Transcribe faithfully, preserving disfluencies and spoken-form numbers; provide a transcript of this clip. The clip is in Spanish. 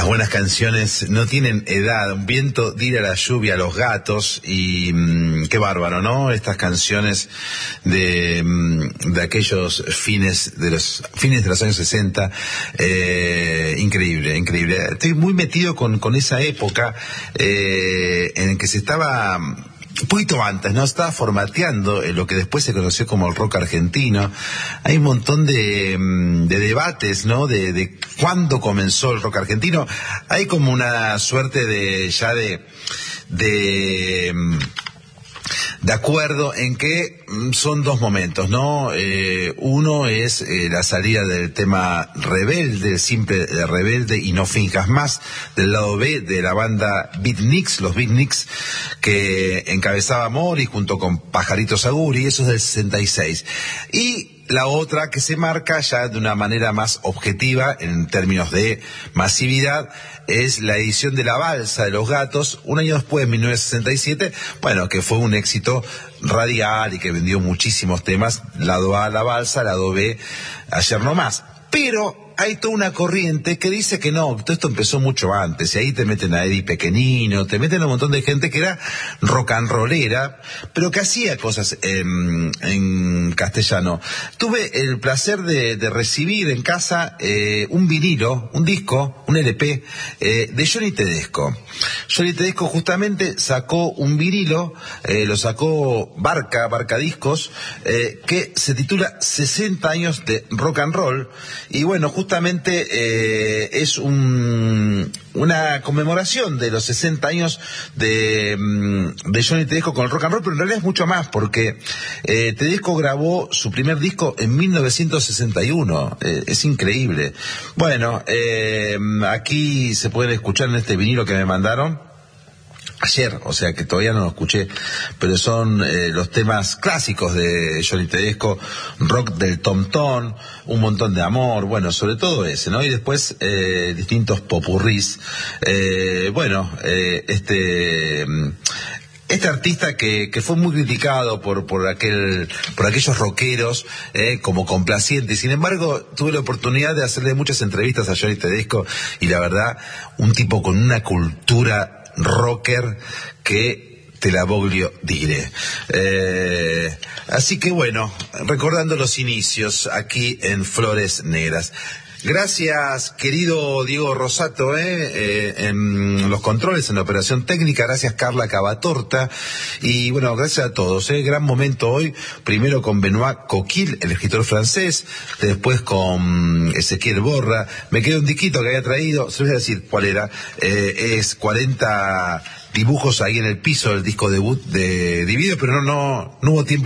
Las buenas canciones no tienen edad. Un viento tira la lluvia a los gatos y mmm, qué bárbaro, ¿no? Estas canciones de, mmm, de aquellos fines de los fines de los años sesenta, eh, increíble, increíble. Estoy muy metido con, con esa época eh, en que se estaba un poquito antes, ¿no? Estaba formateando lo que después se conoció como el rock argentino. Hay un montón de, de debates, ¿no? De, de cuándo comenzó el rock argentino. Hay como una suerte de, ya de, de, de acuerdo en que son dos momentos, ¿no? Eh, uno es eh, la salida del tema Rebelde, simple de Rebelde y No Finjas Más, del lado B de la banda Beatniks, los Beatniks, que encabezaba Mori junto con Pajarito Saguri, eso es del sesenta y seis. Y la otra que se marca ya de una manera más objetiva en términos de masividad es la edición de La Balsa de los Gatos, un año después, en mil novecientos sesenta y siete, bueno, que fue un éxito radial y que vendió muchísimos temas, lado A, La Balsa, lado B, Ayer No Más. Pero hay toda una corriente que dice que no, todo esto empezó mucho antes, y ahí te meten a Eddie Pequenino, te meten a un montón de gente que era rock and rollera, pero que hacía cosas en, en castellano. Tuve el placer de, de recibir en casa eh, un vinilo, un disco, un L P, eh, de Johnny Tedesco. Johnny Tedesco justamente sacó un vinilo, eh, lo sacó Barca, Barca Discos, eh, que se titula sesenta años de rock and roll, y bueno, justamente Justamente eh, es un, una conmemoración de los sesenta años de, de Johnny Tedesco con el rock and roll, pero en realidad es mucho más, porque eh, Tedesco grabó su primer disco en mil novecientos sesenta y uno, eh, es increíble. Bueno, eh, aquí se pueden escuchar en este vinilo que me mandaron ayer, o sea que todavía no lo escuché, pero son eh, los temas clásicos de Johnny Tedesco, rock del Tom Tom, un montón de amor, bueno, sobre todo ese, ¿no? Y después eh, distintos popurrís. Eh, bueno, eh, este... Este artista que, que fue muy criticado por, por aquel, por aquellos rockeros, eh, como complaciente. Sin embargo, tuve la oportunidad de hacerle muchas entrevistas a Johnny Tedesco y la verdad, un tipo con una cultura rocker que te la voglio dire. Eh, así que bueno, recordando los inicios aquí en Flores Negras. Gracias, querido Diego Rosato, eh, eh, en los controles, en la operación técnica. Gracias, Carla Cavatorta. Y bueno, gracias a todos. Eh, gran momento hoy. Primero con Benoit Coquille, el escritor francés. Después con Ezequiel Borra. Me quedó un disquito que había traído. Se les voy a decir cuál era. Eh, es cuarenta dibujos ahí en el piso del disco debut de Divididos, pero no, no, no hubo tiempo.